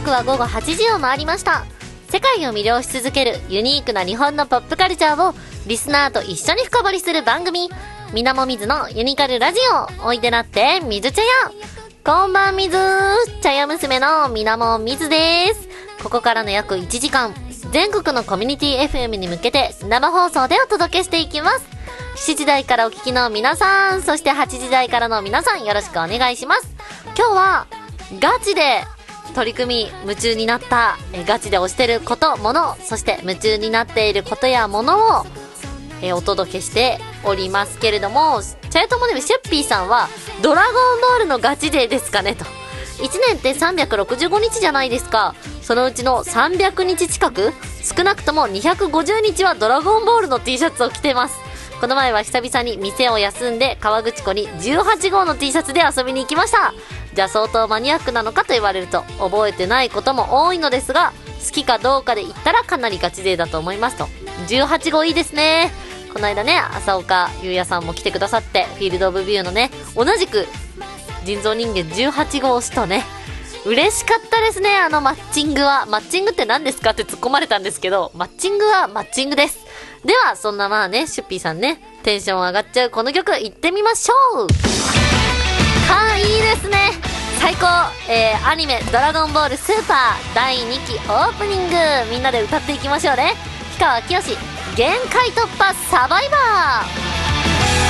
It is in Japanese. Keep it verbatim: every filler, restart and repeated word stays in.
刻はごごはちじを回りました。世界を魅了し続けるユニークな日本のポップカルチャーをリスナーと一緒に深掘りする番組、みなもみずのユニカルラジオ。おいでなってみず茶屋。こんばんみずー、茶屋娘のみなもみずです。ここからの約いちじかん、全国のコミュニティ エフエム に向けて生放送でお届けしていきます。しちじ台からお聞きの皆さん、そしてはちじ台からの皆さん、よろしくお願いします。今日はガチで取り組み夢中になった、えガチで推してること、もの、そして夢中になっていることやものをえお届けしておりますけれども、チャヤトモネムシュッピーさんはドラゴンボールのガチデーですかねと。いちねんってさんびゃくろくじゅうごにちじゃないですか。そのうちのさんびゃくにち近く、少なくともにひゃくごじゅうにちはドラゴンボールの T シャツを着てます。この前は久々に店を休んで河口湖にじゅうはちごうの T シャツで遊びに行きました。じゃあ相当マニアックなのかと言われると覚えてないことも多いのですが、好きかどうかで言ったらかなりガチ勢だと思いますと。じゅうはちごういいですね。この間ね、浅岡優也さんも来てくださって、フィールドオブビューのね、同じく人造人間じゅうはちごう推しとね、嬉しかったですね。あのマッチングは、マッチングって何ですかって突っ込まれたんですけど、マッチングはマッチングです。ではそんなまあね、シュッピーさんね、テンション上がっちゃうこの曲行ってみましょう。はあ、いいですね、最高。えー、アニメドラゴンボールスーパーだいにきオープニング、みんなで歌っていきましょうね。氷川きよし、限界突破サバイバー。